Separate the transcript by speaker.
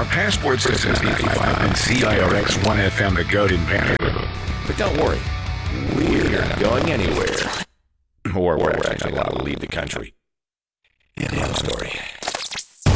Speaker 1: Our passport says 95 and CIRX 1FM to go didn't panic.
Speaker 2: But don't worry, we're not going anywhere. Or we're actually allowed to leave the country. End of story.